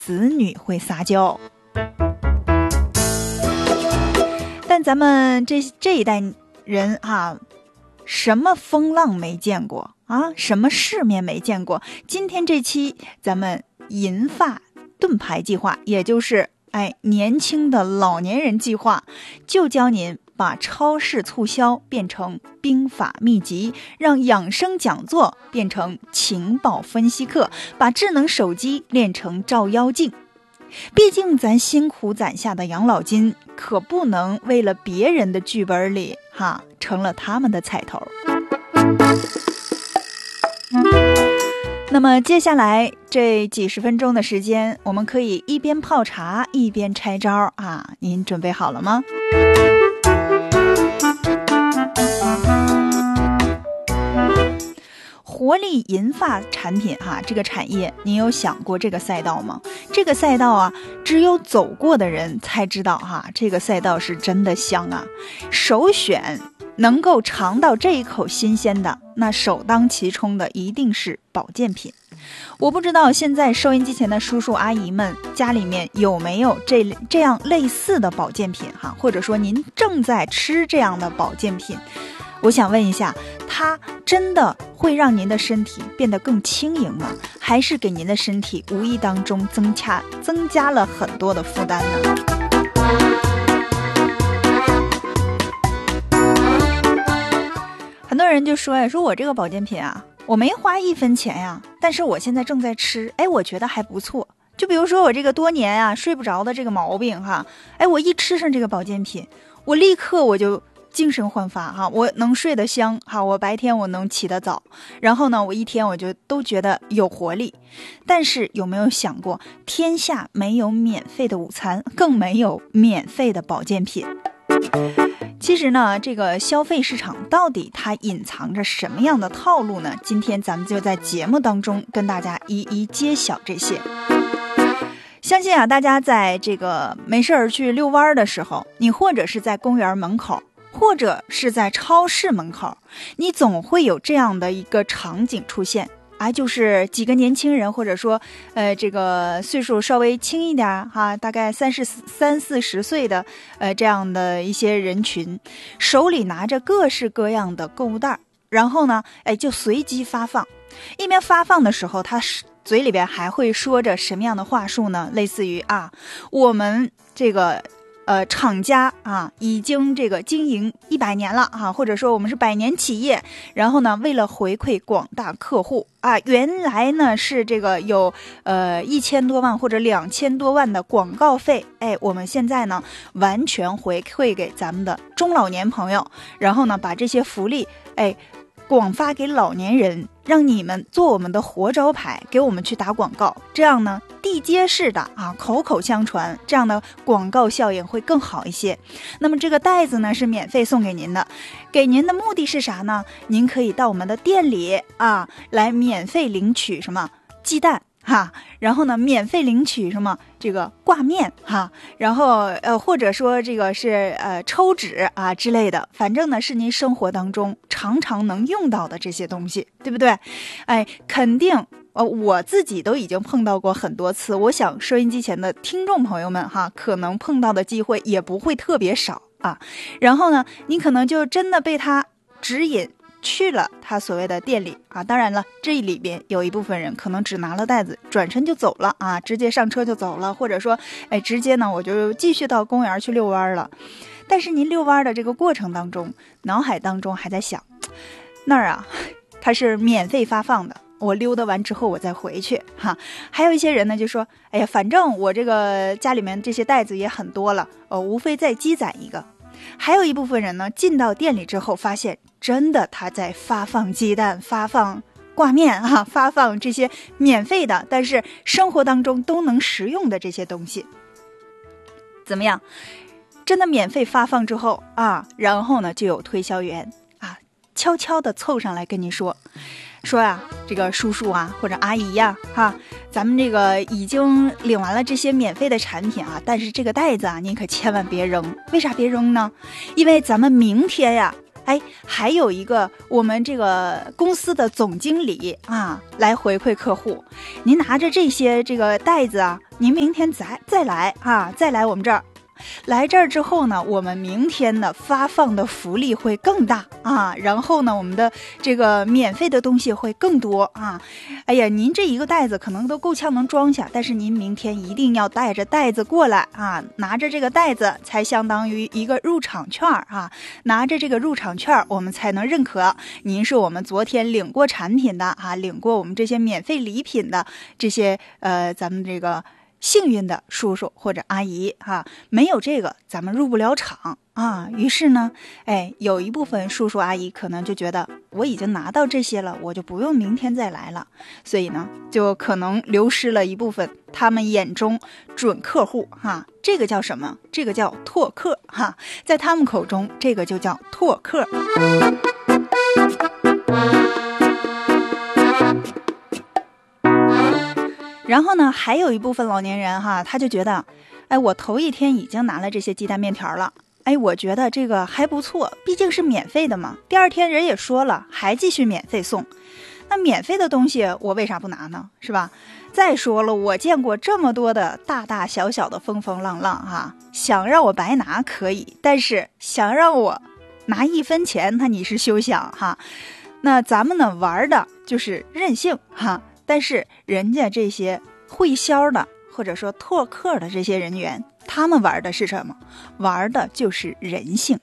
子女会撒娇。但咱们这一代人啊，什么风浪没见过啊，什么世面没见过。今天这期咱们银发盾牌计划，也就是年轻的老年人计划，就教您把超市促销变成兵法秘籍，让养生讲座变成情报分析课，把智能手机练成照妖镜。毕竟咱辛苦攒下的养老金，可不能为了别人的剧本里成了他们的彩头。那么接下来这几十分钟的时间，我们可以一边泡茶一边拆招您准备好了吗？活力银发产品这个产业，你有想过这个赛道吗？这个赛道只有走过的人才知道这个赛道是真的香啊。首选能够尝到这一口新鲜的，那首当其冲的一定是保健品。我不知道现在收音机前的叔叔阿姨们家里面有没有这样类似的保健品或者说您正在吃这样的保健品。我想问一下，它真的会让您的身体变得更轻盈吗？还是给您的身体无意当中增加了很多的负担呢？很多人就说我这个保健品我没花1分钱呀，但是我现在正在吃，我觉得还不错。就比如说我这个多年睡不着的这个毛病我一吃上这个保健品，我立刻我就精神焕发我能睡得香我白天我能起得早，然后呢我一天我就都觉得有活力。但是有没有想过，天下没有免费的午餐，更没有免费的保健品。其实呢，这个消费市场到底它隐藏着什么样的套路呢？今天咱们就在节目当中跟大家一一揭晓这些。相信大家在这个没事去遛弯的时候，你或者是在公园门口，或者是在超市门口，你总会有这样的一个场景出现就是几个年轻人，或者说这个岁数稍微轻一点大概30-40岁的这样的一些人群，手里拿着各式各样的购物袋，然后呢就随机发放。一边发放的时候，他嘴里边还会说着什么样的话术呢？类似于我们这个厂家已经这个经营100年了或者说我们是100年企业，然后呢为了回馈广大客户原来呢是这个有1000多万或者2000多万的广告费，我们现在呢完全回馈给咱们的中老年朋友，然后呢把这些福利广发给老年人，让你们做我们的活招牌，给我们去打广告，这样呢地接式的口口相传，这样的广告效应会更好一些。那么这个袋子呢是免费送给您的，给您的目的是啥呢？您可以到我们的店里来免费领取什么鸡蛋然后呢免费领取什么这个挂面然后或者说这个是抽纸之类的，反正呢是您生活当中常常能用到的这些东西，对不对？肯定我自己都已经碰到过很多次，我想收音机前的听众朋友们可能碰到的机会也不会特别少然后呢你可能就真的被他指引去了他所谓的店里当然了，这里边有一部分人可能只拿了袋子转身就走了直接上车就走了，或者说直接呢我就继续到公园去遛弯了。但是您遛弯的这个过程当中，脑海当中还在想，那儿它是免费发放的，我溜达完之后我再回去还有一些人呢就说，反正我这个家里面这些袋子也很多了，无非再积攒一个。还有一部分人呢进到店里之后发现，真的他在发放鸡蛋，发放挂面发放这些免费的但是生活当中都能食用的这些东西。怎么样，真的免费发放之后然后呢就有推销员悄悄地凑上来跟你说这个叔叔或者阿姨咱们这个已经领完了这些免费的产品但是这个袋子您可千万别扔。为啥别扔呢？因为咱们明天还有一个我们这个公司的总经理啊，来回馈客户，您拿着这些这个袋子啊，您明天再来啊，再来我们这儿。来这儿之后呢，我们明天呢发放的福利会更大啊，然后呢我们的这个免费的东西会更多啊。哎呀，您这一个袋子可能都够呛能装下，但是您明天一定要带着袋子过来啊，拿着这个袋子才相当于一个入场券啊，拿着这个入场券我们才能认可您是我们昨天领过产品的啊，领过我们这些免费礼品的这些咱们这个幸运的叔叔或者阿姨哈，没有这个咱们入不了场啊。于是呢，有一部分叔叔阿姨可能就觉得我已经拿到这些了，我就不用明天再来了，所以呢，就可能流失了一部分他们眼中准客户哈。这个叫什么？这个叫拓客哈，在他们口中，这个就叫拓客。然后呢，还有一部分老年人哈，他就觉得，我头一天已经拿了这些鸡蛋面条了，我觉得这个还不错，毕竟是免费的嘛。第二天人也说了，还继续免费送，那免费的东西我为啥不拿呢？是吧？再说了，我见过这么多的大大小小的风风浪浪哈，想让我白拿可以，但是想让我拿1分钱，那你是休想哈。那咱们呢玩的就是任性哈。但是人家这些会销的或者说拓客的这些人员，他们玩的是什么？玩的就是人性。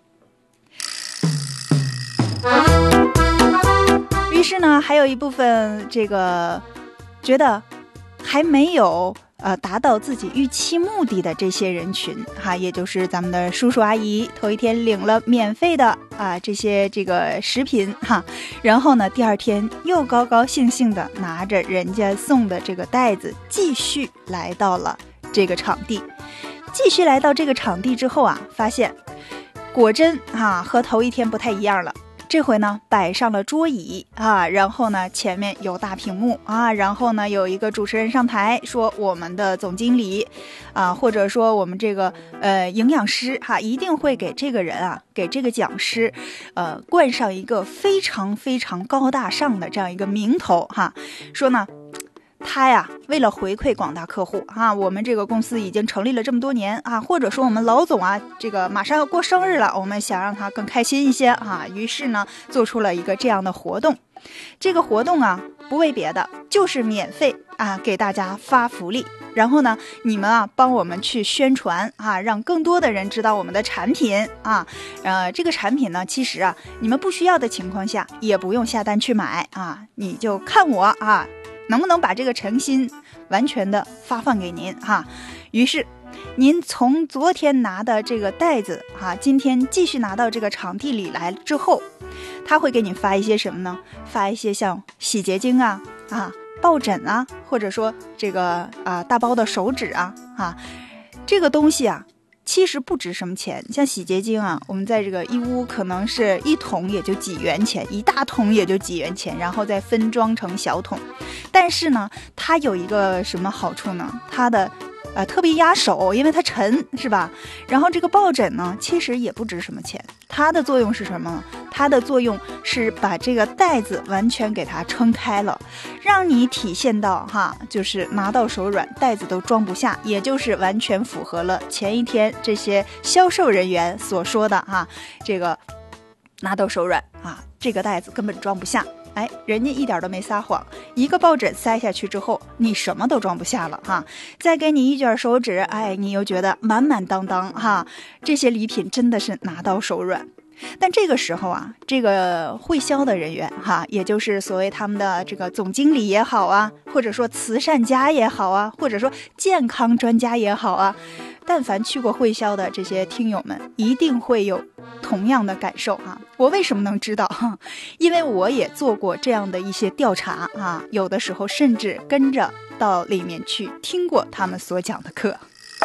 于是呢，还有一部分这个觉得还没有达到自己预期目的的这些人群哈，也就是咱们的叔叔阿姨，头一天领了免费的这些这个食品哈，然后呢第二天又高高兴兴的拿着人家送的这个袋子，继续来到了这个场地。继续来到这个场地之后啊，发现果真和头一天不太一样了。这回呢摆上了桌椅然后呢前面有大屏幕然后呢有一个主持人上台说我们的总经理或者说我们这个营养师一定会给这个人给这个讲师冠上一个非常非常高大上的这样一个名头说呢他呀，为了回馈广大客户我们这个公司已经成立了这么多年或者说我们老总这个马上要过生日了，我们想让他更开心一些于是呢，做出了一个这样的活动。这个活动不为别的，就是免费给大家发福利。然后呢，你们帮我们去宣传让更多的人知道我们的产品这个产品呢，其实你们不需要的情况下，也不用下单去买你就看我能不能把这个诚心完全的发放给您于是您从昨天拿的这个袋子今天继续拿到这个场地里来之后，他会给你发一些什么呢？发一些像洗洁精抱枕或者说这个大包的手纸这个东西其实不值什么钱，像洗洁精我们在这个义乌可能是1桶也就几元钱，1大桶也就几元钱，然后再分装成小桶。但是呢，它有一个什么好处呢？它的特别压手，因为它沉，是吧？然后这个抱枕呢，其实也不值什么钱，它的作用是什么呢？它的作用是把这个袋子完全给它撑开了，让你体现到就是拿到手软，袋子都装不下，也就是完全符合了前一天这些销售人员所说的这个拿到手软这个袋子根本装不下。人家一点都没撒谎，一个抱枕塞下去之后，你什么都装不下了再给你一卷手纸，你又觉得满满当当这些礼品真的是拿到手软。但这个时候这个会销的人员也就是所谓他们的这个总经理也好或者说慈善家也好或者说健康专家也好但凡去过会销的这些听友们一定会有同样的感受我为什么能知道因为我也做过这样的一些调查有的时候甚至跟着到里面去听过他们所讲的课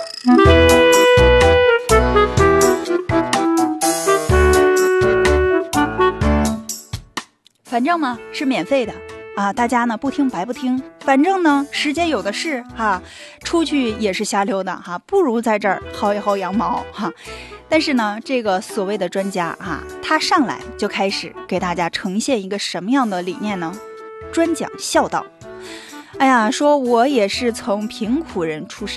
反正嘛是免费的大家呢不听白不听，反正呢时间有的是出去也是瞎溜达不如在这儿薅一薅羊毛但是呢，这个所谓的专家啊，他上来就开始给大家呈现一个什么样的理念呢？专讲孝道。哎呀，说我也是从贫苦人出身。